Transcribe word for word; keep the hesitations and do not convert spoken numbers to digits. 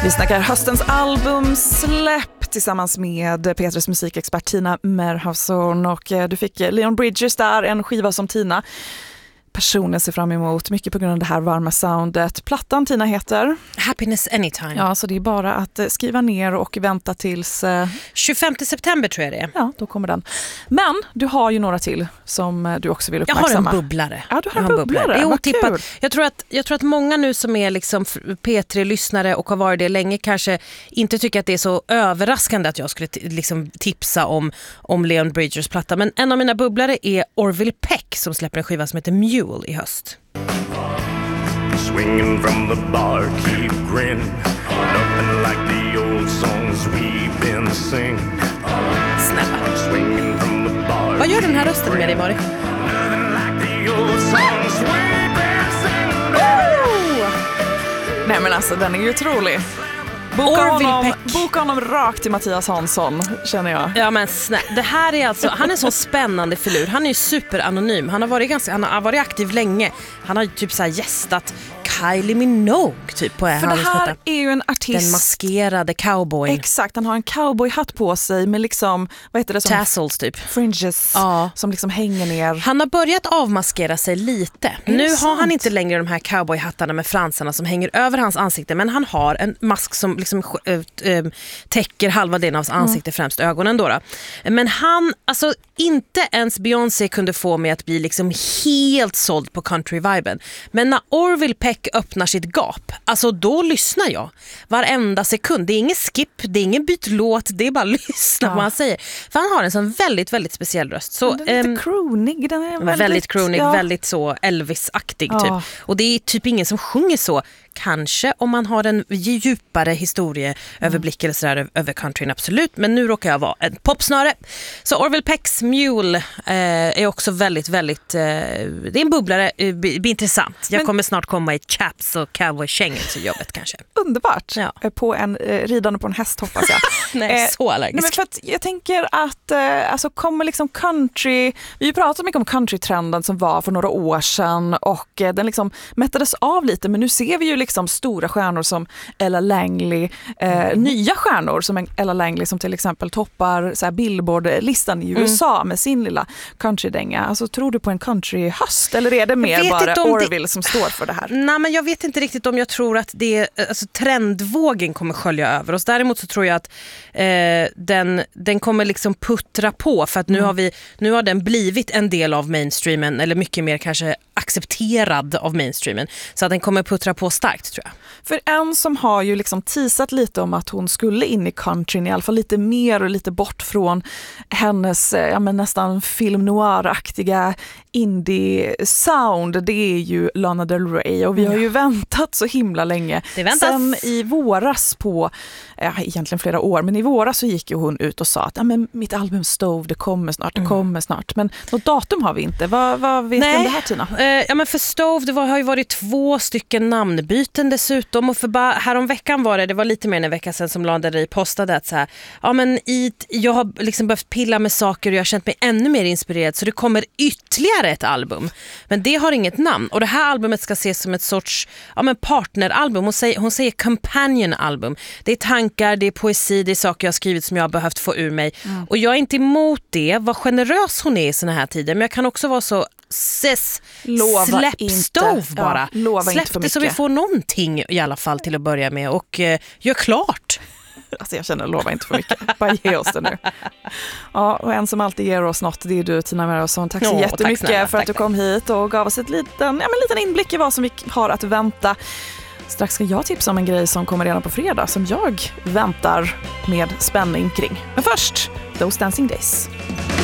Vi snackar höstens albumsläpp tillsammans med Petrus musikexpert Tina Merhafsson, och du fick Leon Bridges där, en skiva som Tina personen ser fram emot, mycket på grund av det här varma soundet. Plattan, Tina, heter Happiness Anytime. Ja, så det är bara att skriva ner och vänta tills eh... tjugofemte september tror jag det är. Ja, då kommer den. Men du har ju några till som du också vill uppmärksamma. Jag har en bubblare. Ja, du har en bubblare. bubblare. Det är otippat. Jag tror att jag tror att många nu som är liksom P tre-lyssnare och har varit det länge kanske inte tycker att det är så överraskande att jag skulle t- liksom tipsa om om Leon Bridges platta, men en av mina bubblare är Orville Peck som släpper en skiva som heter Mule i höst. Swinging from the bar, keep grinning, nothing like the old songs we've been singing. Snälla. Swinging from the bar. Vad gör den här rösten med dig, Mari? Nothing like the old songs we've been singing. Oh! Nej, men alltså, den är ju otrolig. Boka honom, boka honom rakt till Mattias Hansson, känner jag. Ja, men snä, det här är alltså, han är en sån spännande filur. Han är ju superanonym. Han har varit ganska, han har varit aktiv länge. Han har ju typ så här gästat Kylie Minogue typ på. För det här är ju en artist. Den maskerade cowboyen. Exakt, han har en cowboyhatt på sig med liksom, vad heter det som? Tassels typ. Fringes, ja. Som liksom hänger ner. Han har börjat avmaskera sig lite. Är nu har sant? han inte längre de här cowboyhattarna med fransarna som hänger över hans ansikte, men han har en mask som liksom äh, äh, täcker halva delen av hans ansikte, mm. främst ögonen då, då. Men han, alltså inte ens Beyoncé kunde få mig att bli liksom helt såld på country-viben. Men när Orville Peck öppnar sitt gap, alltså då lyssnar jag varenda sekund. Det är ingen skip, det är ingen byt låt, det är bara lyssna ja. på vad han säger. För han har en sån väldigt, väldigt speciell röst. Så, den är lite um, croonig. Den är väldigt, väldigt croonig, ja. väldigt så Elvis-aktig ja. typ. Och det är typ ingen som sjunger så. Kanske om man har en djupare historieöverblick mm. eller sådär över countryn, absolut. Men nu råkar jag vara en popsnöre. Så Orville Pecks Mule eh, är också väldigt, väldigt... Eh, det är en bubblare, eh, blir intressant. Jag Men, kommer snart komma i chaps och cowboy-kängor till jobbet kanske. Underbart. Ja. På en, eh, ridande på en häst, hoppas jag. Nej, eh, så allergisk. Nej, men för att jag tänker att eh, alltså kommer liksom country... Vi pratar mycket om countrytrenden som var för några år sedan, och eh, den liksom mättades av lite, men nu ser vi ju liksom stora stjärnor som Ella Langley, eh, mm. nya stjärnor som Ella Langley som till exempel toppar så här Billboard-listan i U S A mm. med sin lilla countrydänga. Alltså, tror du på en countryhöst, eller är det mer bara Orville det... som står för det här? Nej, men jag vet inte riktigt om jag tror att det, alltså, trendvågen kommer skölja över oss. Däremot så tror jag att eh, den, den kommer liksom puttra på, för att nu, mm. har vi, nu har den blivit en del av mainstreamen, eller mycket mer kanske accepterad av mainstreamen, så att den kommer puttra på starkt, tror jag. För en som har ju liksom teasat lite om att hon skulle in i countryn, i alla fall lite mer och lite bort från hennes ja, men nästan film noir-aktiga indie-sound, det är ju Lana Del Rey, och vi har ju väntat så himla länge. Det väntas. Sen i våras på, ja, egentligen flera år, men i våras så gick ju hon ut och sa att ja, men mitt album Stove, det kommer snart, det mm. kommer snart. Men något datum har vi inte. Vad, vad vet du om det här, Tina? Eh, ja, men för Stove, det var, har ju varit två stycken namnbyten dessutom, och för bara, härom veckan var det, det var lite mer än en vecka sedan som Lana Del Rey postade att så här, ja men i, jag har liksom behövt pilla med saker och jag har känt mig ännu mer inspirerad, så det kommer ytterligare ett album. Men det har inget namn, och det här albumet ska ses som ett sorts ja, men partneralbum. Hon säger, hon säger companion-album. Det är tankar, det är poesi, det är saker jag har skrivit som jag har behövt få ur mig. Mm. Och jag är inte emot det, vad generös hon är i såna här tider, men jag kan också vara så Ses, lova släpp inte. Stove bara. Ja, lova släpp inte för det mycket. så vi får någonting i alla fall till att börja med, och eh, gör klart. Alltså jag känner, lova inte för mycket. Bara ge oss det nu. Ja, och en som alltid ger oss något, det är du, Tina Merhafsson. Tack så oh, jättemycket tack snälla, för att tack, du kom hit och gav oss ett liten, ja, men en liten inblick i vad som vi har att vänta. Strax ska jag tipsa om en grej som kommer redan på fredag som jag väntar med spänning kring. Men först, Those Dancing Days.